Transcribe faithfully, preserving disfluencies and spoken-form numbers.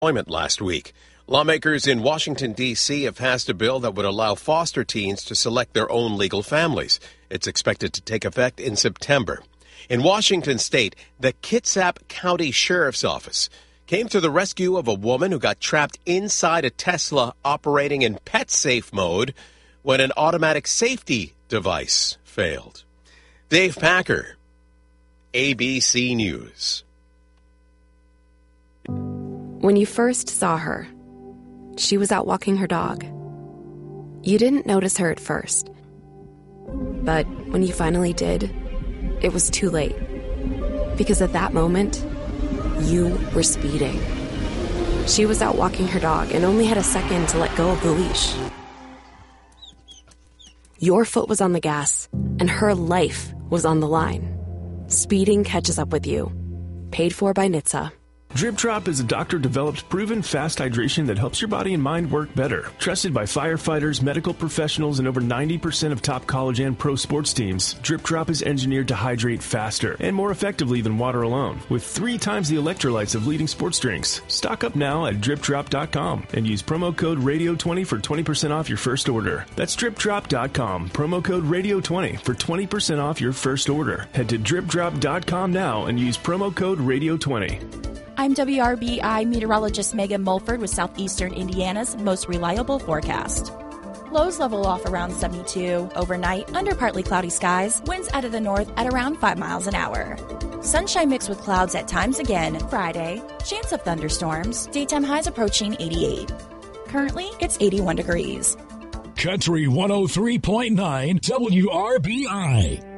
employment last week. Lawmakers in Washington, D C have passed a bill that would allow foster teens to select their own legal families. It's expected to take effect in September. In Washington state, the Kitsap County Sheriff's Office came to the rescue of a woman who got trapped inside a Tesla operating in pet-safe mode when an automatic safety device failed. Dave Packer, A B C News. When you first saw her, she was out walking her dog. You didn't notice her at first. But when you finally did, it was too late. Because at that moment, you were speeding. She was out walking her dog and only had a second to let go of the leash. Your foot was on the gas, and her life was on the line. Speeding catches up with you. Paid for by N H T S A. Drip Drop is a doctor-developed, proven fast hydration that helps your body and mind work better. Trusted by firefighters, medical professionals, and over ninety percent of top college and pro sports teams, Drip Drop is engineered to hydrate faster and more effectively than water alone, with three times the electrolytes of leading sports drinks. Stock up now at drip drop dot com and use promo code radio twenty for twenty percent off your first order. That's drip drop dot com, promo code radio twenty for twenty percent off your first order. Head to drip drop dot com now and use promo code radio twenty. I'm W R B I meteorologist Megan Mulford with Southeastern Indiana's most reliable forecast. Lows level off around seventy-two. Overnight, under partly cloudy skies, winds out of the north at around five miles an hour. Sunshine mixed with clouds at times again. Friday, chance of thunderstorms. Daytime highs approaching eighty-eight. Currently, it's eighty-one degrees. Country one oh three point nine W R B I.